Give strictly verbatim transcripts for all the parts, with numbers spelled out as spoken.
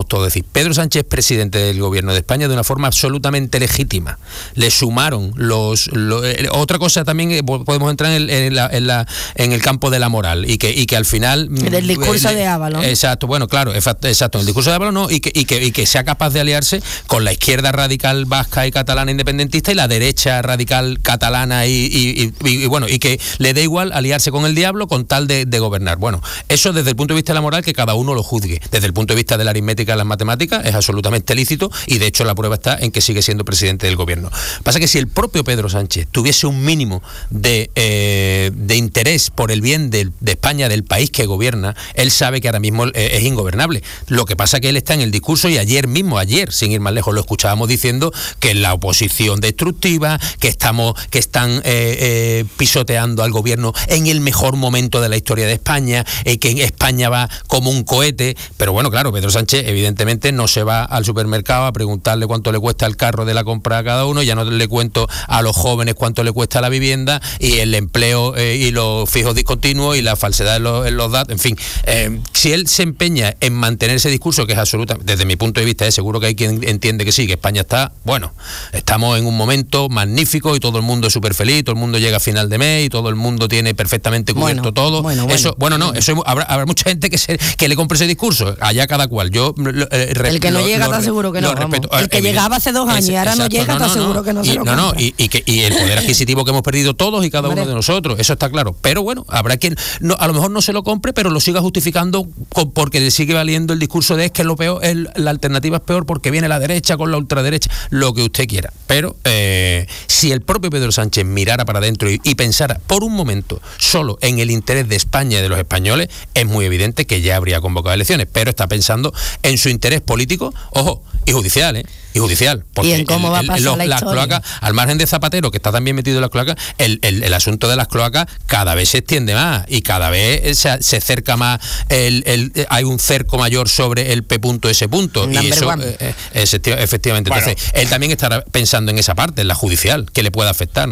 todos decir. Pedro Sánchez es presidente del gobierno de España de una forma absolutamente legítima. Le sumaron los... los eh, otra cosa también, eh, podemos entrar en, en, la, en, la, en el campo de la moral y que, y que al final... Del discurso eh, de Ábalos. Exacto, bueno, claro, exacto, el discurso de Ábalos no, y que, y, que, y que sea capaz de aliarse con la izquierda radical vasca y catalana independentista y la derecha radical catalana y, y, y, y, y bueno, y que le dé igual aliarse con el diablo con tal de, de gobernar. Bueno, eso desde el punto de vista de la moral que cada uno lo juzgue. Desde el punto de vista de la aritmética y las matemáticas es absolutamente lícito y de hecho la prueba está en que sigue siendo presidente del gobierno. Pasa que si el propio Pedro Sánchez tuviese un mínimo de, eh, de interés por el bien de, de España, del país que gobierna, él sabe que ahora mismo eh, es ingobernable. Lo que pasa que él está en el discurso y ayer mismo, ayer, sin ir más lejos, lo escuchábamos diciendo que la oposición destructiva, que estamos, que están eh, eh, pisoteando al gobierno en el mejor momento de la historia de España, eh, que en España va como un cohete, pero bueno, claro, Pedro Sánchez evidentemente no se va al supermercado a preguntarle cuánto le cuesta el carro de la compra a cada uno, ya no le cuento a los jóvenes cuánto le cuesta la vivienda y el empleo eh, y los fijos discontinuos y la falsedad en los, en los datos, en fin, eh, si él se empeña en mantener ese discurso que es absoluta, desde mi punto de vista, eh, seguro que hay quien entiende que sí, que España está, bueno, estamos en un momento magnífico y todo el mundo es súper feliz, todo el mundo llega a final de mes y todo el mundo tiene perfectamente cubierto bueno, todo, bueno, bueno, eso, bueno, no, eso habrá, habrá mucha gente que se, que le compre ese discurso, allá cada cual, yo eh, re, el que no lo, llega está seguro que no, respeto, el que eh, llegaba hace dos años y ahora exacto, no llega está no, no, seguro que no y, se lo no, no, y, y, que, y el poder adquisitivo que hemos perdido todos y cada Hombre. uno de nosotros, eso está claro, pero bueno, habrá quien no, a lo mejor no se lo compre, pero lo siga justificando con, porque le sigue valiendo el discurso de es que lo peor, es, la alternativa es peor porque viene la derecha con la ultraderecha, lo que usted quiera, pero eh, si el propio Pedro Sánchez mirara para adentro y, y pensara por un momento solo en el interés de España y de los españoles, es muy evidente que ya habría convocado elecciones, pero está pensando en su interés político, ojo, y judicial, ¿eh? Y judicial, porque ¿Y en cómo el, va a pasar los, la las cloacas, al margen de Zapatero, que está también metido en las cloacas, el, el, el asunto de las cloacas cada vez se extiende más y cada vez se, se cerca más, el, el, hay un cerco mayor sobre el P punto S punto, y eso eh, es, efectivamente, bueno. Entonces él también estará pensando en esa parte, en la judicial, que le pueda afectar.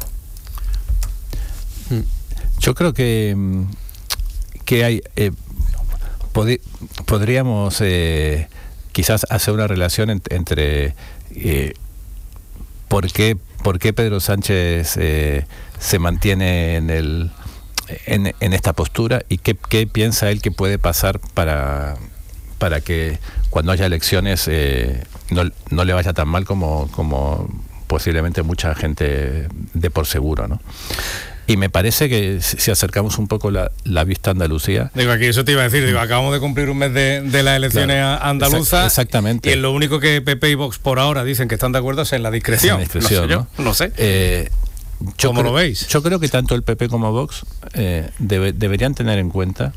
Yo creo que que hay eh, pod- podríamos eh, quizás hacer una relación en, entre eh, por qué por qué Pedro Sánchez eh, se mantiene en el en, en esta postura y qué, qué piensa él que puede pasar para para que cuando haya elecciones eh, no, no le vaya tan mal como como posiblemente mucha gente dé por seguro, ¿no? Y me parece que si acercamos un poco la, la vista a Andalucía... Digo, aquí eso te iba a decir, digo, acabamos de cumplir un mes de, de las elecciones claro, andaluzas. Exactamente. Y en lo único que P P y Vox por ahora dicen que están de acuerdo es en la discreción. En la discreción, no sé, ¿no? Yo, no sé. Eh, yo ¿Cómo creo, lo veis? Yo creo que tanto el P P como Vox eh, debe, deberían tener en cuenta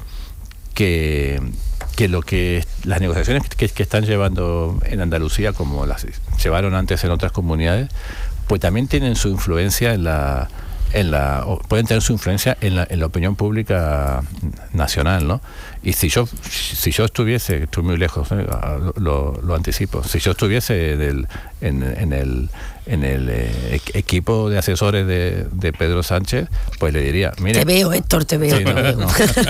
que, que lo que las negociaciones que, que están llevando en Andalucía, como las llevaron antes en otras comunidades, pues también tienen su influencia en la... en la pueden tener su influencia en la, en la opinión pública nacional, ¿no? Y si yo si yo estuviese, estoy muy lejos, ¿eh? lo, lo anticipo, si yo estuviese del, en, en el en el eh, equipo de asesores de, de Pedro Sánchez, pues le diría, mire, te veo, Héctor, te veo. Sí, no, no,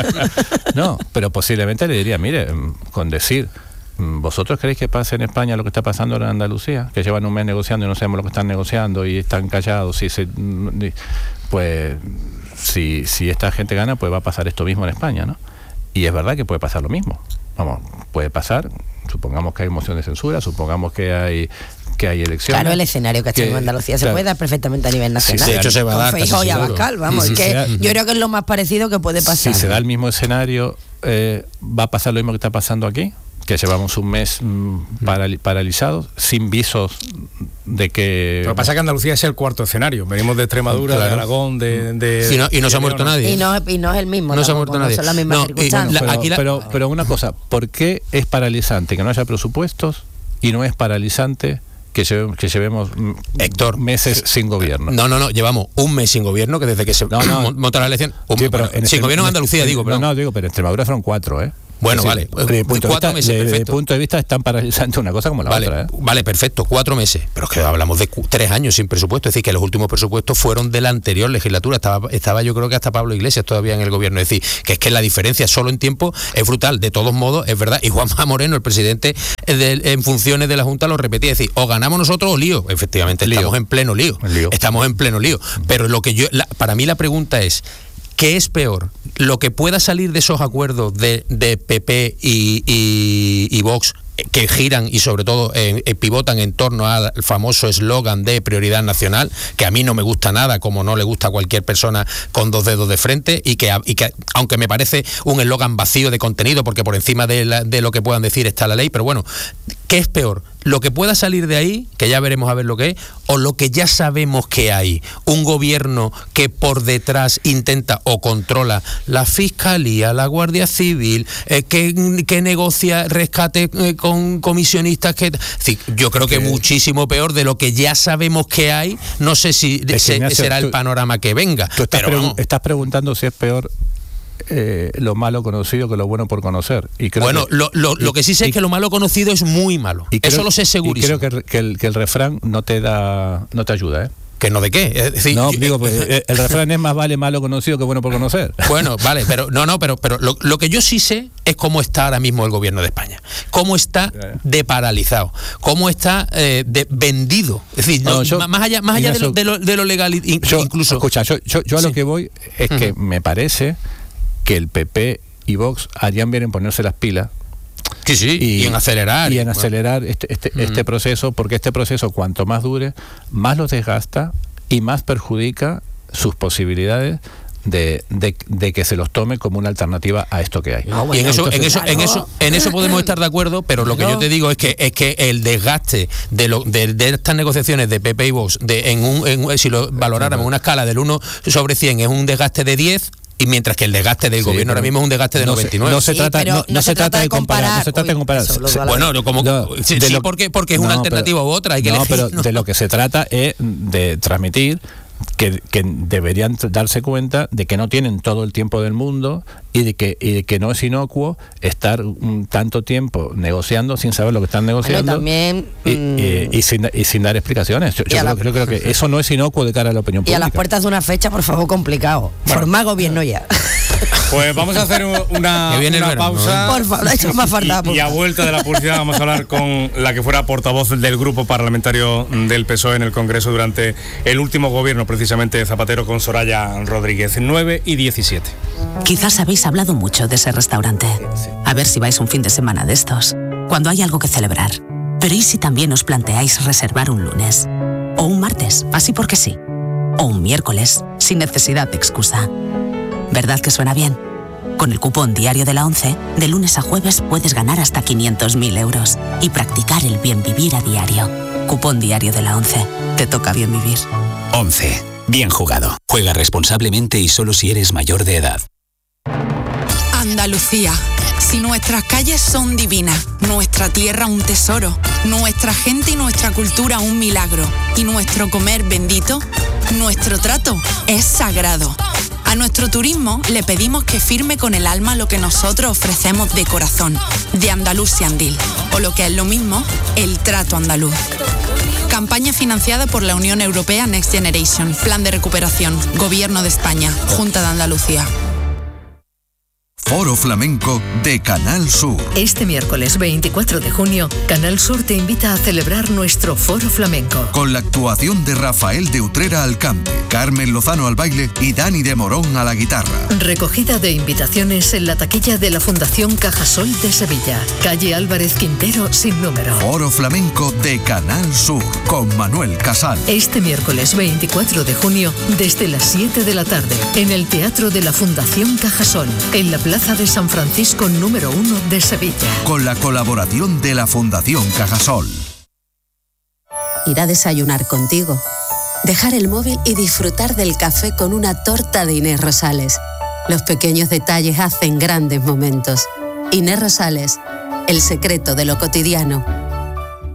no, pero posiblemente le diría, mire, con decir, ¿vosotros creéis que pasa en España lo que está pasando en Andalucía? Que llevan un mes negociando y no sabemos lo que están negociando y están callados. Y se, pues si, si esta gente gana, pues va a pasar esto mismo en España, ¿no? Y es verdad que puede pasar lo mismo. Vamos, puede pasar, supongamos que hay moción de censura, supongamos que hay que hay elecciones. Claro, el escenario que, que está en Andalucía se claro, puede dar perfectamente a nivel nacional. Si de hecho se va a dar. Con Feijóo y Abascal, vamos, si que da, yo creo que es lo más parecido que puede pasar. Si se da el mismo escenario, eh, ¿va a pasar lo mismo que está pasando aquí? Que llevamos un mes mmm, paral- paralizados, sin visos de que... Lo que pasa es que Andalucía es el cuarto escenario. Venimos de Extremadura, claro, de Aragón, de... de y, no, y no se ha muerto nadie. Y no, y no es el mismo. No se ha muerto nadie. No son las mismas no, circunstancias. Pero, la, la... pero, pero una cosa, ¿por qué es paralizante que no haya presupuestos y no es paralizante que llevemos, que llevemos Héctor, meses sin gobierno? No, no, no, llevamos un mes sin gobierno, que desde que se no, no, montó la elección... Un, sí, pero bueno, en sin este, gobierno en Andalucía, en, digo. No, no, digo, pero en Extremadura fueron cuatro, ¿eh? Bueno, sí, vale, desde punto cuatro de vista, meses, desde perfecto. mi punto de vista están paralizando una cosa como la vale, otra. ¿eh? Vale, perfecto, cuatro meses. Pero es que hablamos de cu- tres años sin presupuesto. Es decir, que los últimos presupuestos fueron de la anterior legislatura. Estaba, estaba yo creo que hasta Pablo Iglesias todavía en el gobierno. Es decir, que es que la diferencia solo en tiempo es brutal. De todos modos, es verdad. Y Juanma Moreno, el presidente de, en funciones de la Junta, lo repetía. Es decir, o ganamos nosotros o lío. Efectivamente, lío. Estamos en pleno lío. lío. Estamos en pleno lío. Pero lo que yo, la, para mí la pregunta es, ¿qué es peor? ¿Lo que pueda salir de esos acuerdos de, de P P y, y, y Vox, que giran y sobre todo eh, eh, pivotan en torno al famoso eslogan de prioridad nacional, que a mí no me gusta nada, como no le gusta a cualquier persona con dos dedos de frente, y que, y que aunque me parece un eslogan vacío de contenido, porque por encima de, la, de lo que puedan decir está la ley, pero bueno, ¿qué es peor? Lo que pueda salir de ahí, que ya veremos a ver lo que es, o lo que ya sabemos que hay, un gobierno que por detrás intenta o controla la Fiscalía, la Guardia Civil, eh, que, que negocia rescate eh, con comisionistas, que sí, yo creo que, que muchísimo peor de lo que ya sabemos que hay. No sé si es se, Ignacio, será tú, el panorama que venga. Tú estás, pero pregu- estás preguntando si es peor Eh, lo malo conocido que lo bueno por conocer. Y creo bueno, que, lo, lo, y, lo que sí sé y, es que lo malo conocido es muy malo. Y creo, Eso lo sé segurísimo. Y creo que, que, el, que el refrán no te da, no te ayuda, ¿eh? ¿Que no de qué? Es decir, no, yo, digo, pues, el refrán es más vale malo conocido que bueno por conocer. Bueno, vale, pero no, no, pero, pero lo, lo que yo sí sé es cómo está ahora mismo el gobierno de España, cómo está de paralizado, cómo está eh, de vendido. Es decir, no, no, yo, más allá, más allá de, lo, de, lo, de lo legal yo, incluso. Escucha, yo, yo, yo a sí. lo que voy es que uh-huh. me parece que el P P y Vox harían bien en ponerse las pilas. Sí, sí, y, y en acelerar. Y en bueno. acelerar este, este, mm. este proceso, porque este proceso, cuanto más dure, más los desgasta y más perjudica sus posibilidades de, de, de que se los tome como una alternativa a esto que hay. No, bueno, y en eso, entonces, en eso, claro. en eso, en eso podemos estar de acuerdo, pero lo que no. yo te digo es que es que el desgaste de lo, de, de estas negociaciones de P P y Vox, de en un, en, si lo valoráramos en una escala del uno sobre cien, es un desgaste de diez. Y mientras que el desgaste del sí, gobierno ahora mismo es un desgaste de no noventa y nueve. No se, no se trata, sí, no, no no se, se trata, trata de comparar, comparar. No se trata Uy, de comparar. Eso, bueno, como, no, sí, sí lo, porque, porque es no, una alternativa pero, u otra. Hay que no, elegir, pero ¿no? de lo que se trata es de transmitir que, que deberían darse cuenta de que no tienen todo el tiempo del mundo y de que, y de que no es inocuo estar un tanto tiempo negociando sin saber lo que están negociando. Bueno, también, y, y, y, sin, y sin dar explicaciones. Yo, yo, creo, la, yo creo que eso no es inocuo de cara a la opinión pública. Y a las puertas de una fecha, por favor, complicado. Bueno. Formar gobierno ya. Pues vamos a hacer una, una pausa. Por favor, eso me ha faltado. Y, y a vuelta de la publicidad vamos a hablar con la que fuera portavoz del grupo parlamentario del P S O E en el Congreso durante el último gobierno, precisamente de Zapatero, con Soraya Rodríguez. nueve y diecisiete. Quizás habéis hablado mucho de ese restaurante. A ver si vais un fin de semana de estos, cuando hay algo que celebrar. Pero ¿y si también os planteáis reservar un lunes? O un martes, así porque sí. O un miércoles, sin necesidad de excusa. ¿Verdad que suena bien? Con el cupón diario de la ONCE, de lunes a jueves puedes ganar hasta quinientos mil euros y practicar el bien vivir a diario. Cupón diario de la ONCE. Te toca bien vivir. ONCE. Bien jugado. Juega responsablemente y solo si eres mayor de edad. Andalucía. Si nuestras calles son divinas, nuestra tierra un tesoro, nuestra gente y nuestra cultura un milagro, y nuestro comer bendito, nuestro trato es sagrado. A nuestro turismo le pedimos que firme con el alma lo que nosotros ofrecemos de corazón, de Andalusiandil, o lo que es lo mismo, el trato andaluz. Campaña financiada por la Unión Europea Next Generation, Plan de Recuperación, Gobierno de España, Junta de Andalucía. Foro Flamenco de Canal Sur. Este miércoles veinticuatro de junio, Canal Sur te invita a celebrar nuestro Foro Flamenco. Con la actuación de Rafael de Utrera al cante, Carmen Lozano al baile y Dani de Morón a la guitarra. Recogida de invitaciones en la taquilla de la Fundación Cajasol de Sevilla. Calle Álvarez Quintero sin número. Foro Flamenco de Canal Sur con Manuel Casal. Este miércoles veinticuatro de junio, desde las siete de la tarde, en el Teatro de la Fundación Cajasol, en la Plaza de San Francisco número uno de Sevilla. Con la colaboración de la Fundación Cajasol. Ir a desayunar contigo. Dejar el móvil y disfrutar del café con una torta de Inés Rosales. Los pequeños detalles hacen grandes momentos. Inés Rosales, el secreto de lo cotidiano.